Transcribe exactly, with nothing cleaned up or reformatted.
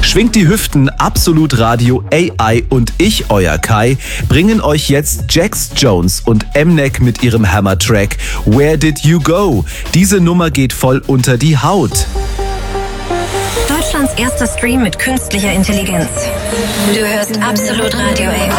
Schwingt die Hüften, Absolut Radio, A I und ich, euer Kai, bringen euch jetzt Jax Jones und M-Nek mit ihrem Hammer-Track Where Did You Go? Diese Nummer geht voll unter die Haut. Deutschlands erster Stream mit künstlicher Intelligenz. Du hörst Absolut Radio A I.